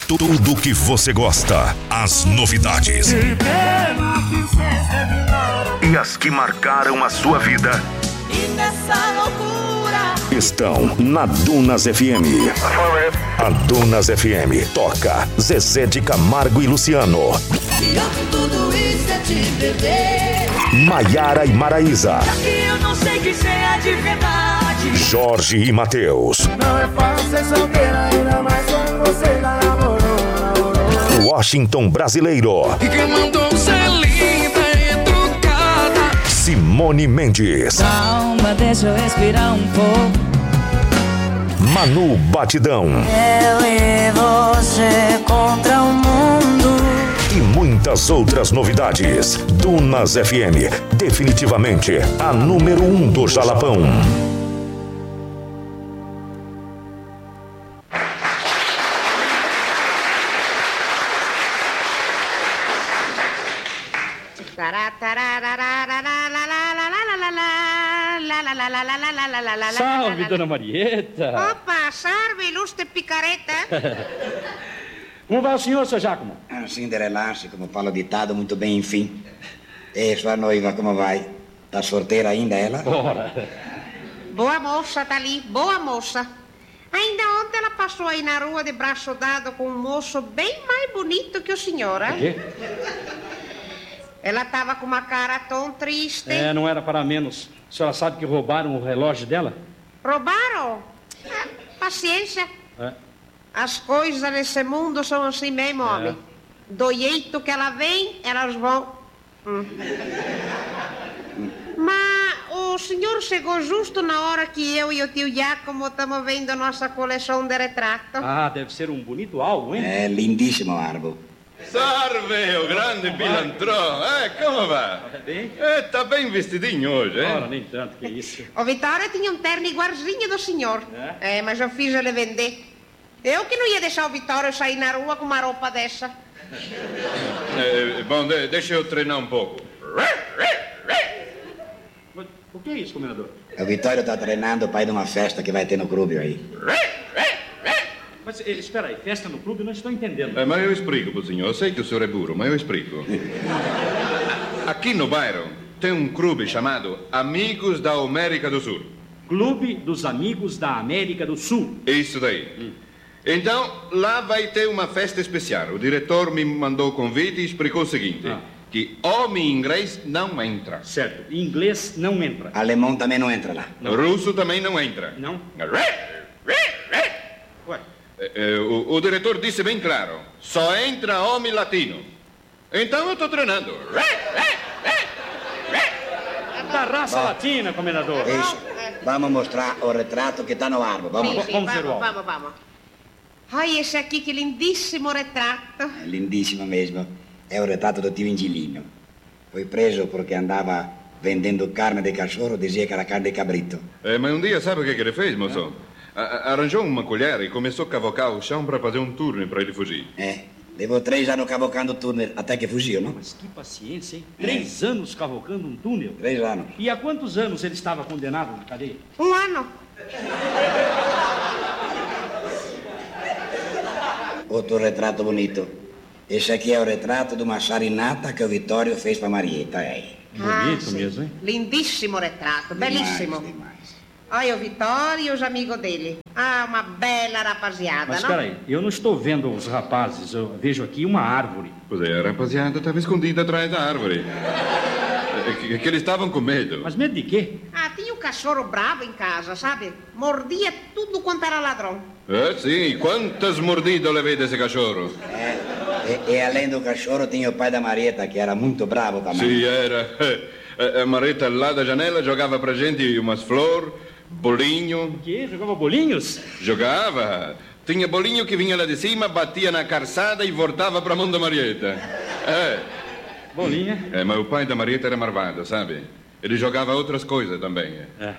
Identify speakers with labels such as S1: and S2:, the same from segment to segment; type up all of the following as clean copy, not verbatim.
S1: Tudo que você gosta, as novidades e as que marcaram a sua vida
S2: E nessa loucura
S1: estão na Dunas FM. A Dunas FM toca Zezé de Camargo e Luciano,
S2: e eu com tudo isso é te perder.
S1: Maiara e Maraísa,
S2: E eu não sei quem seja de verdade.
S1: Jorge e Mateus,
S3: Não é fácil ser solteira, ainda mais quando você já namorou.
S1: Washington Brasileiro,
S4: E quem mandou ser linda e educada.
S1: Simone Mendes,
S5: Calma, deixa eu respirar um pouco.
S1: Manu Batidão
S5: Eu e você contra o mundo.
S1: e muitas outras novidades. Dunas FM, definitivamente a número 1 do Jalapão.
S6: Salve, dona Marieta!
S7: Opa, salve, ilustre picareta.
S6: Como vai o senhor, seu Giacomo?
S8: Cinderelace, como fala o ditado, muito bem, enfim. E sua noiva, como vai? Tá sorteira ainda, ela?
S6: Ora,
S7: Boa moça, tá ali, boa moça. Ainda ontem ela passou aí na rua de braço dado com um moço bem mais bonito que o senhor, hein?
S6: quê?
S7: Ela tava com uma cara tão triste.
S6: Não era para menos. A senhora sabe que roubaram o relógio dela?
S7: Roubaram? Paciência.
S6: É.
S7: As coisas nesse mundo são assim mesmo, homem. Do jeito que ela vem, elas vão. Mas o senhor chegou justo na hora que eu e o tio Giacomo estamos vendo a nossa coleção de retratos.
S6: Ah, deve ser um bonito álbum, hein?
S8: É lindíssimo, Arbo.
S9: Salve, o grande pilantrão. Como va?
S6: Bem?
S9: Tá bem vestidinho hoje,
S6: Ora,
S9: hein?
S6: nem tanto, que isso.
S7: O Vitória tinha um terno igualzinho do senhor. Mas eu fiz ele vender. Eu que não ia deixar o Vitória sair na rua com uma roupa dessa.
S9: Bom, deixa eu treinar um pouco.
S6: Mas o que é isso, comendador?
S8: O Vitório tá treinando para ir numa festa que vai ter no clube aí.
S6: Mas espera aí, festa no clube? Não estou entendendo.
S9: Mas eu explico pro senhor. Eu sei que o senhor é burro, mas eu explico. Aqui no bairro tem um clube chamado Amigos da América do Sul.
S6: Clube dos Amigos da América do Sul.
S9: Isso daí. Então, lá vai ter uma festa especial. O diretor me mandou o convite e explicou o seguinte. Que homem inglês não entra.
S6: Certo, inglês não entra.
S8: Alemão também não entra lá.
S9: Russo também não entra.
S6: Não? Ué,
S9: O diretor disse bem claro. Só entra homem latino. Então eu estou treinando.
S6: da raça latina, comendador.
S8: Isso. Vamos mostrar o retrato que tá no Arbo. Vamos lá.
S6: Vamos ver o álbum.
S7: Vamos. Olha esse aqui, que lindíssimo retrato.
S8: É lindíssimo mesmo. É o retrato do tio Ingilino. Foi preso porque andava vendendo carne de cachorro, dizia que era carne de cabrito.
S9: Mas um dia, sabe o que ele fez, moço? Arranjou uma colher e começou a cavocar o chão para fazer um túnel para ele fugir.
S8: Levou 3 anos cavocando o túnel até que fugiu, não?
S6: Mas que paciência, hein? 3 anos cavocando um túnel.
S8: 3 anos.
S6: E há quantos anos ele estava condenado na cadeia?
S7: 1 ano.
S8: Outro retrato bonito. Esse aqui é o retrato de uma charinata que o Vitório fez para Marieta.
S6: Bonito
S7: sim.
S6: mesmo, hein?
S7: Lindíssimo retrato, belíssimo.
S8: Demais.
S7: Olha o Vitório e os amigos dele. Uma bela rapaziada,
S6: Mas
S7: não?
S6: espera aí, eu não estou vendo os rapazes, eu vejo aqui uma árvore.
S9: Pois é, a rapaziada estava escondida atrás da árvore. Que eles estavam com medo.
S6: Mas medo de quê?
S7: Tinha um cachorro bravo em casa, sabe? Mordia tudo quanto era ladrão.
S9: Sim, quantas mordidas eu levei desse cachorro?
S8: E além do cachorro tinha o pai da Marieta, que era muito bravo também.
S9: Sim, era. A Mareta lá da janela jogava pra gente umas flores, bolinho.
S6: O quê? Jogava bolinhos?
S9: Jogava. Tinha bolinho que vinha lá de cima, batia na calçada e voltava pra mão da Marieta.
S6: Bolinha?
S9: Mas o pai da Marieta era marvado, sabe? Ele jogava outras coisas também.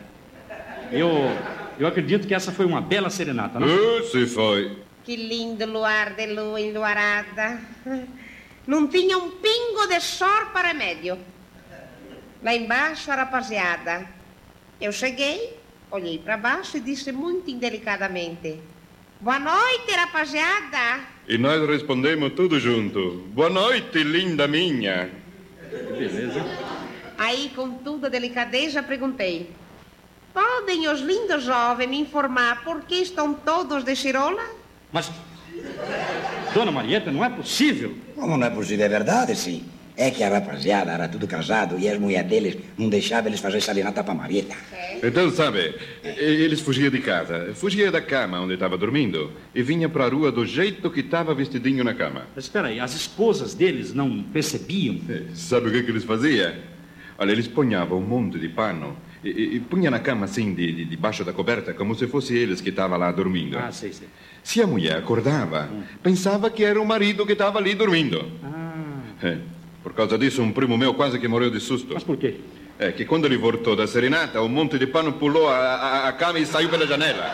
S6: Eu acredito que essa foi uma bela serenata, não?
S9: Se foi.
S7: Que lindo luar de lua enluarada. Não tinha um pingo de sol para remédio. Lá embaixo, a rapaziada. Eu cheguei, olhei para baixo e disse muito indelicadamente: Boa noite, rapaziada.
S9: E nós respondemos tudo junto. Boa noite, linda minha.
S6: Que beleza.
S7: Aí, com toda a delicadeza, perguntei: podem os lindos jovens me informar por que estão todos de cirola?
S6: Mas, dona Marieta, não é possível.
S8: Como não é possível? É verdade, sim. É que a rapaziada era tudo casado e as mulheres deles não deixavam eles fazer serenata pra Marieta.
S9: Então, sabe, eles fugiam de casa, fugiam da cama onde estava dormindo e vinha para a rua do jeito que estava vestidinho na cama.
S6: Mas espera aí, as esposas deles não percebiam?
S9: Sabe o que eles faziam? Olha, eles punhavam um monte de pano e punha na cama assim, debaixo da coberta, como se fosse eles que estavam lá dormindo.
S6: Ah, sei.
S9: Se a mulher acordava, pensava que era o marido que estava ali dormindo. Por causa disso, um primo meu quase que morreu de susto.
S6: Mas por quê?
S9: É que quando ele voltou da serenata, um monte de pano pulou a cama e saiu pela janela.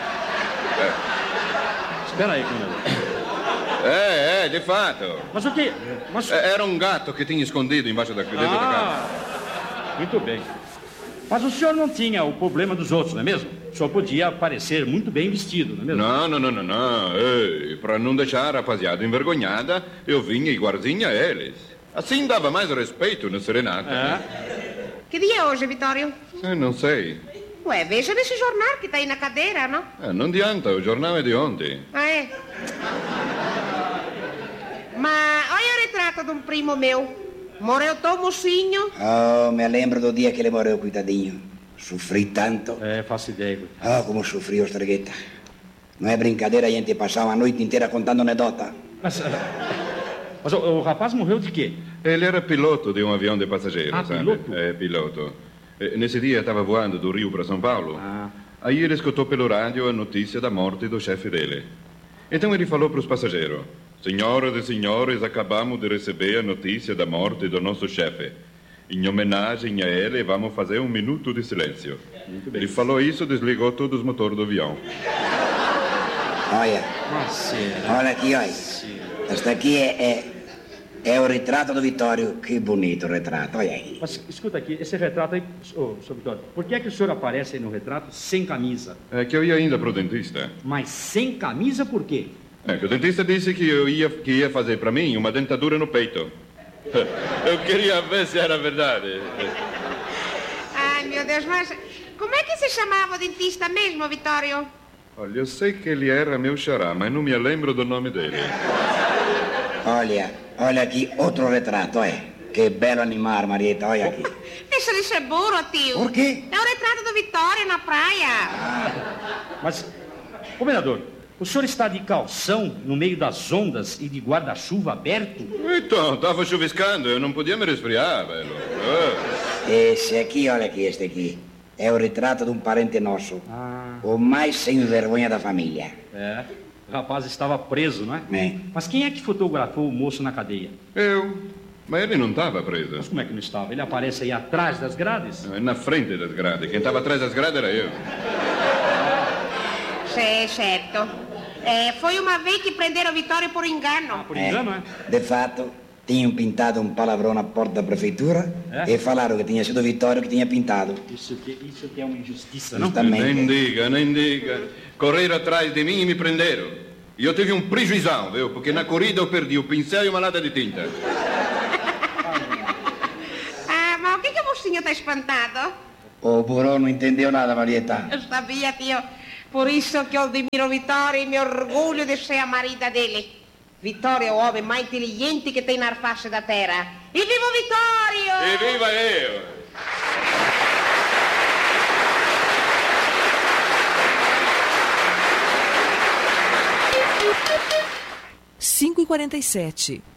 S6: Espera aí, comendador.
S9: De fato.
S6: Mas o quê?
S9: Era um gato que tinha escondido embaixo dentro da cama.
S6: Muito bem. Mas o senhor não tinha o problema dos outros, não é mesmo? O senhor podia parecer muito bem vestido, não é mesmo?
S9: Não. Para não deixar a rapaziada envergonhada, eu vinha igualzinho a eles. Assim dava mais respeito na serenata.
S7: Que dia é hoje, Vitório?
S9: Não sei.
S7: Ué, veja nesse jornal que tá aí na cadeira, não?
S9: Não adianta, o jornal é de ontem.
S7: Ah, é? Mas olha o retrato de um primo meu. Morreu tão mocinho.
S8: Oh, me lembro do dia que ele morreu, coitadinho. Sofri tanto.
S6: Faço ideia.
S8: Oh, como sofri, Ostregueta. Não é brincadeira a gente passar uma noite inteira contando anedota.
S6: Mas o rapaz morreu de quê?
S9: Ele era piloto de um avião de passageiros, sabe?
S6: Piloto?
S9: Piloto. Nesse dia estava voando do Rio para São Paulo. Aí ele escutou pelo rádio a notícia da morte do chefe dele. Então ele falou para os passageiros: senhoras e senhores, acabamos de receber a notícia da morte do nosso chefe. Em homenagem a ele, vamos fazer 1 minuto de silêncio. Ele falou isso, desligou todos os motores do avião.
S8: Olha aqui, olha. Esta aqui é o retrato do Vitório. Que bonito retrato, olha aí.
S6: Mas escuta aqui, esse retrato aí, senhor Vitório, por que é que o senhor aparece aí no retrato sem camisa?
S9: É que eu ia ainda pro dentista.
S6: Mas sem camisa por quê?
S9: É que o dentista disse que ia fazer para mim uma dentadura no peito. Eu queria ver se era verdade.
S7: Ai, meu Deus, mas como é que se chamava o dentista mesmo, Vitório?
S9: Olha, eu sei que ele era meu xará, mas não me lembro do nome dele.
S8: Olha aqui outro retrato, olha. Que belo animal, Marieta, olha aqui.
S7: Deixa de ser burro, tio.
S8: Por quê?
S7: É o retrato do Vitório na praia.
S6: Mas, comendador, o senhor está de calção no meio das ondas e de guarda-chuva aberto?
S9: Então, estava chuviscando, eu não podia me resfriar, velho.
S8: Esse aqui, olha aqui, este aqui. É o retrato de um parente nosso. O mais sem vergonha da família.
S6: O rapaz estava preso, não é? Mas quem é que fotografou o moço na cadeia?
S9: Eu. Mas ele não estava preso.
S6: Mas como é que não estava? Ele aparece aí atrás das grades?
S9: Na frente das grades. Quem estava atrás das grades era eu.
S7: Certo. Foi uma vez que prenderam o Vitório por engano.
S6: Por engano,
S8: De fato, tinham pintado um palavrão na porta da prefeitura e falaram que tinha sido o Vitório que tinha pintado.
S6: Isso que é uma injustiça, não?
S8: Justamente.
S9: Nem diga. Correram atrás de mim e me prenderam. E eu tive um prejuizão, viu? Porque na corrida eu perdi o pincel e uma lata de tinta.
S7: Mas o que o mocinho está espantado?
S8: O burro não entendeu nada, Marieta.
S7: Eu sabia, tio. Por isso que eu admiro o Vitório e me orgulho de ser a marida dele. Vitório é o homem mais inteligente que tem na face da terra. E viva o Vitório!
S9: E viva eu!
S10: 5h47.